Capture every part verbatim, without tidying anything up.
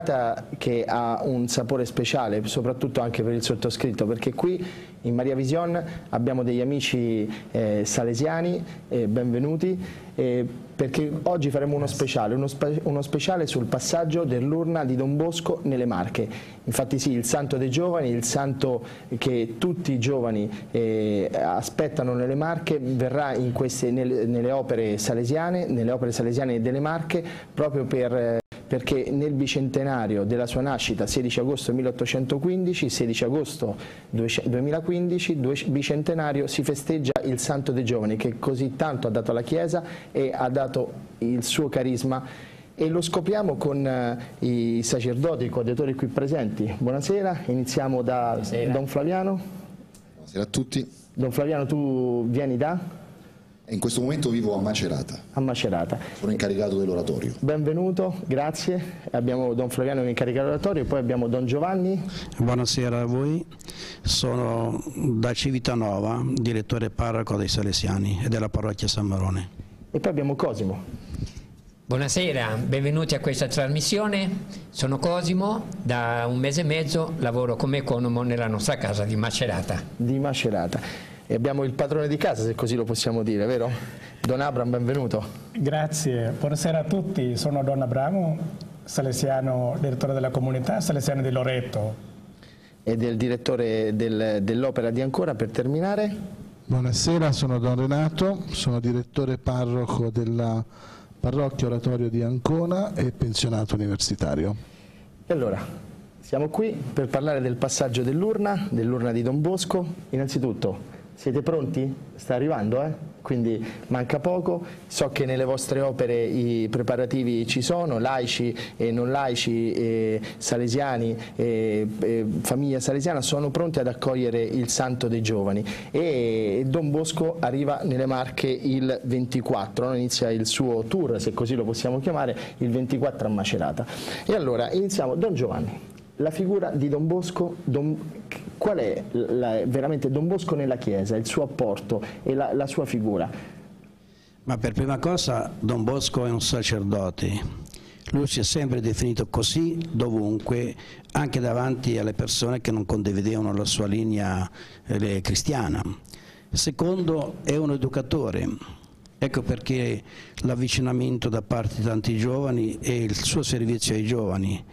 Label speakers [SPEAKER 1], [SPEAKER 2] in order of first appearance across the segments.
[SPEAKER 1] che ha un sapore speciale, soprattutto anche per il sottoscritto, perché qui in Maria Vision abbiamo degli amici eh, salesiani, eh, benvenuti, eh, perché oggi faremo uno speciale, uno, spe uno speciale sul passaggio dell'urna di Don Bosco nelle Marche. Infatti sì, il santo dei giovani, il santo che tutti i giovani eh, aspettano nelle Marche, verrà in queste, nelle, nelle opere salesiane, nelle opere salesiane delle Marche, proprio per... Eh, perché nel bicentenario della sua nascita, sedici agosto milleottocentoquindici, sedici agosto duemilaquindici, bicentenario, si festeggia il Santo dei Giovani, che così tanto ha dato alla Chiesa e ha dato il suo carisma. E lo scopriamo con eh, i sacerdoti, i coadiutori qui presenti. Buonasera, iniziamo da Buonasera. Don Flaviano.
[SPEAKER 2] Buonasera a tutti.
[SPEAKER 1] Don Flaviano, tu vieni da?
[SPEAKER 2] In questo momento vivo a Macerata.
[SPEAKER 1] A Macerata.
[SPEAKER 2] Sono incaricato dell'oratorio.
[SPEAKER 1] Benvenuto, grazie. Abbiamo Don Flaviano che è incaricato dell'oratorio e poi abbiamo Don Giovanni.
[SPEAKER 3] Buonasera a voi. Sono da Civitanova, direttore parroco dei Salesiani e della parrocchia San Marone.
[SPEAKER 1] E poi abbiamo Cosimo.
[SPEAKER 4] Buonasera, benvenuti a questa trasmissione. Sono Cosimo, da un mese e mezzo lavoro come economo nella nostra casa di Macerata.
[SPEAKER 1] Di Macerata. E abbiamo il padrone di casa, se così lo possiamo dire, vero? Don Abram, benvenuto.
[SPEAKER 5] Grazie, buonasera a tutti, sono Don Abramo, salesiano, direttore della comunità salesiano di Loreto.
[SPEAKER 1] E del direttore del, dell'opera di Ancona, per terminare.
[SPEAKER 6] Buonasera, sono Don Renato, sono direttore parroco della parrocchia oratorio di Ancona e pensionato universitario.
[SPEAKER 1] E allora, siamo qui per parlare del passaggio dell'urna, dell'urna di Don Bosco. Innanzitutto, siete pronti? Sta arrivando, eh? Quindi manca poco. So che nelle vostre opere i preparativi ci sono, laici e non laici, e salesiani, e, e famiglia salesiana sono pronti ad accogliere il Santo dei Giovani. E Don Bosco arriva nelle Marche il ventiquattro, no? Inizia il suo tour, se così lo possiamo chiamare, il ventiquattro a Macerata. E allora iniziamo. Don Giovanni. La figura di Don Bosco, don, qual è la, veramente Don Bosco nella Chiesa, il suo apporto e la, la sua figura?
[SPEAKER 3] Ma per prima cosa Don Bosco è un sacerdote, lui si è sempre definito così dovunque, anche davanti alle persone che non condividevano la sua linea eh, cristiana. Secondo, è un educatore. Ecco perché l'avvicinamento da parte di tanti giovani e il suo servizio ai giovani.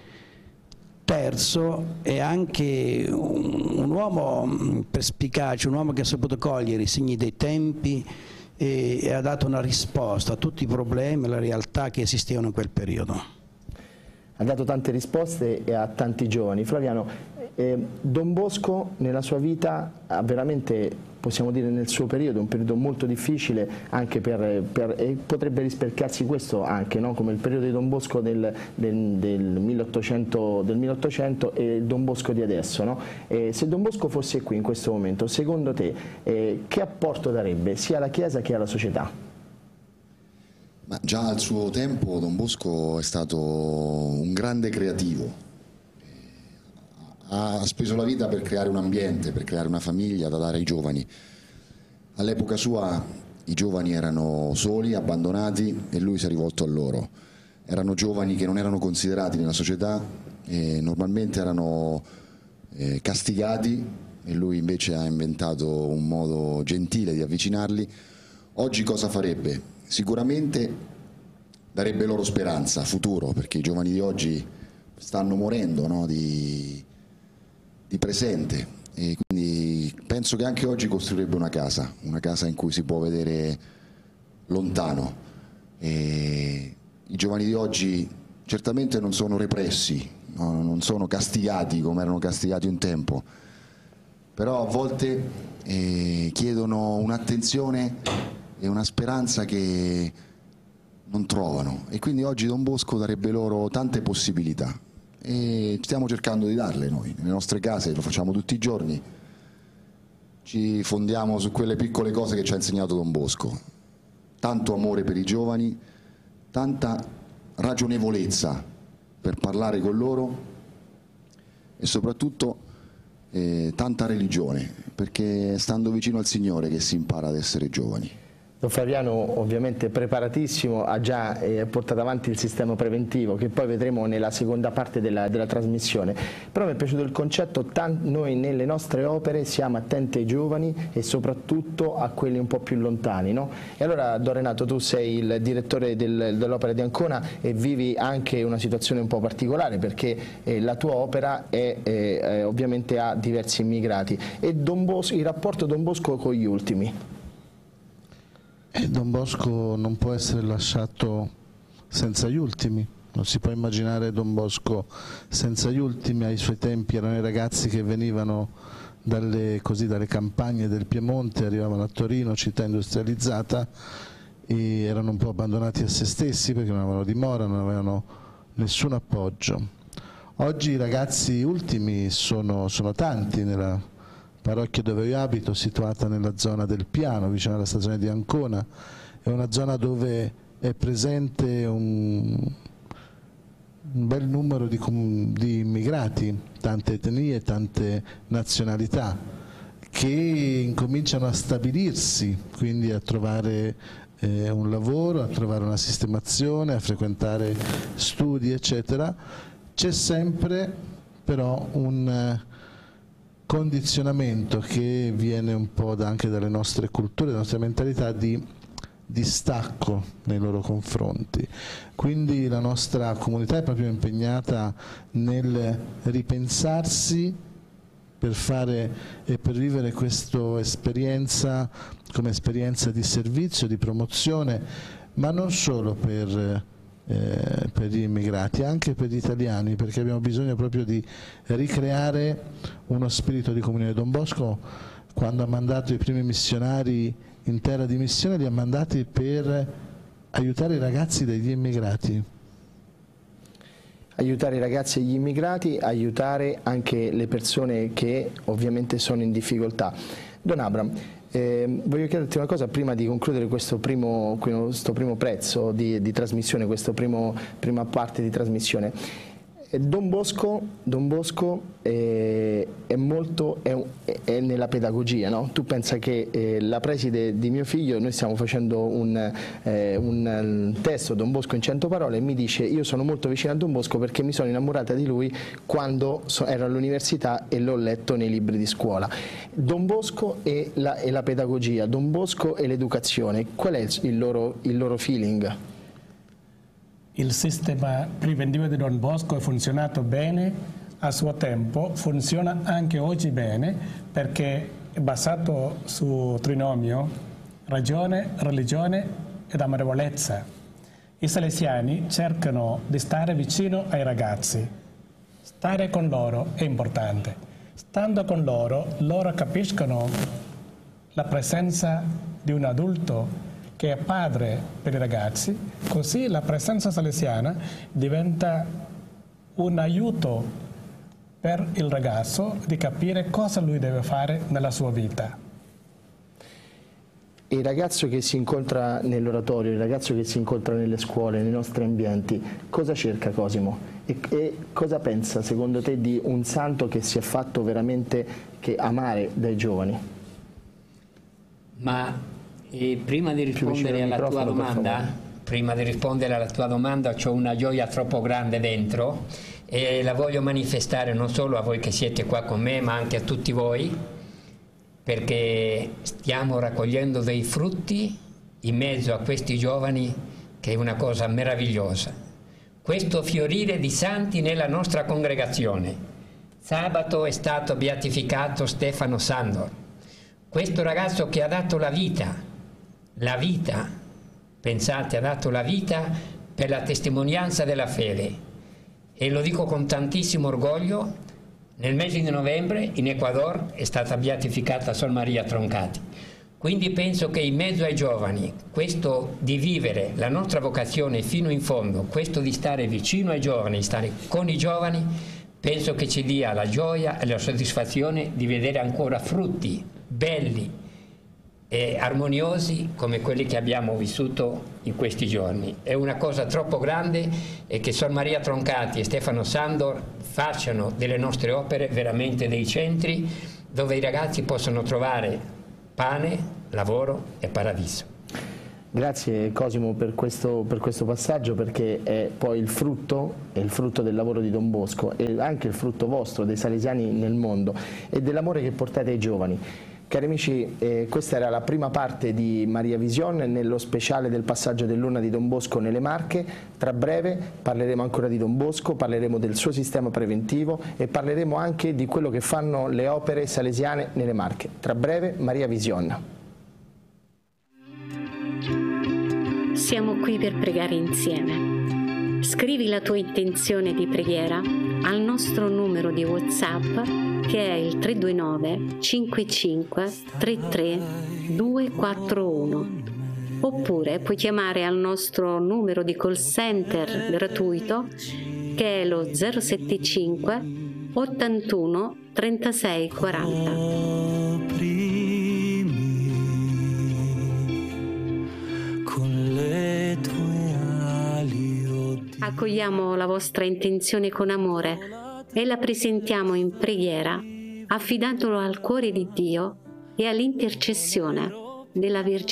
[SPEAKER 3] Terzo, è anche un, un uomo perspicace, un uomo che ha saputo cogliere i segni dei tempi e, e ha dato una risposta a tutti i problemi e la realtà che esistevano in quel periodo.
[SPEAKER 1] Ha dato tante risposte a tanti giovani. Flaviano, eh, Don Bosco nella sua vita ha veramente, possiamo dire nel suo periodo, un periodo molto difficile anche per, per e potrebbe rispecchiarsi questo anche, no? Come il periodo di Don Bosco del, del, del, milleottocento, del milleottocento e il Don Bosco di adesso, no? Eh, se Don Bosco fosse qui in questo momento, secondo te eh, che apporto darebbe sia alla Chiesa che alla società?
[SPEAKER 2] Ma già al suo tempo Don Bosco è stato un grande creativo, ha speso la vita per creare un ambiente, per creare una famiglia da dare ai giovani. All'epoca sua i giovani erano soli, abbandonati e lui si è rivolto a loro. Erano giovani che non erano considerati nella società e normalmente erano eh, castigati e lui invece ha inventato un modo gentile di avvicinarli. Oggi cosa farebbe? Sicuramente darebbe loro speranza, futuro, perché i giovani di oggi stanno morendo, no? di, di presente, e quindi penso che anche oggi costruirebbe una casa, una casa in cui si può vedere lontano. E i giovani di oggi certamente non sono repressi, no? Non sono castigati come erano castigati un tempo, però a volte eh, chiedono un'attenzione e una speranza che non trovano, e quindi oggi Don Bosco darebbe loro tante possibilità e stiamo cercando di darle noi nelle nostre case, lo facciamo tutti i giorni, ci fondiamo su quelle piccole cose che ci ha insegnato Don Bosco, tanto amore per i giovani, tanta ragionevolezza per parlare con loro e soprattutto eh, tanta religione, perché è stando vicino al Signore che si impara ad essere giovani.
[SPEAKER 1] Don Flaviano ovviamente preparatissimo, ha già eh, portato avanti il sistema preventivo che poi vedremo nella seconda parte della, della trasmissione, però mi è piaciuto il concetto, noi nelle nostre opere siamo attenti ai giovani e soprattutto a quelli un po' più lontani, no? E allora Don Renato, tu sei il direttore del, dell'opera di Ancona e vivi anche una situazione un po' particolare perché eh, la tua opera è, eh, ovviamente ha diversi immigrati e Don Bosco, il rapporto Don Bosco con gli ultimi.
[SPEAKER 6] E Don Bosco non può essere lasciato senza gli ultimi, non si può immaginare Don Bosco senza gli ultimi. Ai suoi tempi erano i ragazzi che venivano dalle, così, dalle campagne del Piemonte, arrivavano a Torino, città industrializzata, e erano un po' abbandonati a se stessi perché non avevano dimora, non avevano nessun appoggio. Oggi i ragazzi ultimi sono, sono tanti. Nella parrocchia dove io abito, situata nella zona del Piano, vicino alla stazione di Ancona, è una zona dove è presente un, un bel numero di, di immigrati, tante etnie, tante nazionalità, che incominciano a stabilirsi, quindi a trovare eh, un lavoro, a trovare una sistemazione, a frequentare studi, eccetera. C'è sempre però un condizionamento che viene un po' da, anche dalle nostre culture, dalle nostre mentalità di distacco nei loro confronti. Quindi la nostra comunità è proprio impegnata nel ripensarsi per fare e per vivere questa esperienza come esperienza di servizio, di promozione, ma non solo per Eh, per gli immigrati, anche per gli italiani, perché abbiamo bisogno proprio di ricreare uno spirito di comunione. Don Bosco, quando ha mandato i primi missionari in terra di missione, li ha mandati per aiutare i ragazzi degli immigrati.
[SPEAKER 1] Aiutare i ragazzi e gli immigrati, aiutare anche le persone che ovviamente sono in difficoltà. Don Abram, Eh, voglio chiederti una cosa prima di concludere questo primo, questo primo prezzo di, di trasmissione, questa prima parte di trasmissione. Don Bosco, Don Bosco eh, è molto è, è nella pedagogia, no? Tu pensa che eh, la preside di mio figlio, noi stiamo facendo un, eh, un testo Don Bosco in cento parole, e mi dice: io sono molto vicino a Don Bosco perché mi sono innamorata di lui quando so, ero all'università e l'ho letto nei libri di scuola. Don Bosco e la, e la pedagogia, Don Bosco e l'educazione, qual è il loro, il loro feeling?
[SPEAKER 5] Il sistema preventivo di Don Bosco è funzionato bene a suo tempo, funziona anche oggi bene perché è basato su trinomio ragione, religione ed amorevolezza. I salesiani cercano di stare vicino ai ragazzi, stare con loro è importante. Stando con loro, loro capiscono la presenza di un adulto che è padre per i ragazzi, così la presenza salesiana diventa un aiuto per il ragazzo di capire cosa lui deve fare nella sua vita.
[SPEAKER 1] Il ragazzo che si incontra nell'oratorio, il ragazzo che si incontra nelle scuole, nei nostri ambienti, cosa cerca Cosimo? E, e cosa pensa secondo te di un santo che si è fatto veramente che amare dai giovani?
[SPEAKER 4] Ma E prima di rispondere alla tua domanda, prima di rispondere alla tua domanda, ho una gioia troppo grande dentro e la voglio manifestare non solo a voi che siete qua con me, ma anche a tutti voi, perché stiamo raccogliendo dei frutti in mezzo a questi giovani, che è una cosa meravigliosa. Questo fiorire di santi nella nostra congregazione. Sabato è stato beatificato Stefano Sandor, questo ragazzo che ha dato la vita, la vita, pensate, ha dato la vita per la testimonianza della fede, e lo dico con tantissimo orgoglio. Nel mese di novembre in Ecuador è stata beatificata Sor Maria Troncati. Quindi penso che in mezzo ai giovani, questo di vivere la nostra vocazione fino in fondo, questo di stare vicino ai giovani, stare con i giovani, penso che ci dia la gioia e la soddisfazione di vedere ancora frutti belli e armoniosi come quelli che abbiamo vissuto in questi giorni. È una cosa troppo grande, e che Sor Maria Troncati e Stefano Sandor facciano delle nostre opere veramente dei centri dove i ragazzi possono trovare pane, lavoro e paradiso.
[SPEAKER 1] Grazie Cosimo per questo, per questo passaggio, perché è poi il frutto, è il frutto del lavoro di Don Bosco e anche il frutto vostro, dei salesiani nel mondo, e dell'amore che portate ai giovani. Cari amici, eh, questa era la prima parte di Maria Vision nello speciale del passaggio del Luna di Don Bosco nelle Marche. Tra breve parleremo ancora di Don Bosco, parleremo del suo sistema preventivo e parleremo anche di quello che fanno le opere salesiane nelle Marche. Tra breve Maria Vision.
[SPEAKER 7] Siamo qui per pregare insieme. Scrivi la tua intenzione di preghiera al nostro numero di WhatsApp, che è il tre due nove cinque cinque tre tre due quattro uno, oppure puoi chiamare al nostro numero di call center gratuito, che è lo zero sette cinque ottantuno trentasei quaranta. Accogliamo la vostra intenzione con amore e la presentiamo in preghiera, affidandolo al cuore di Dio e all'intercessione della Vergine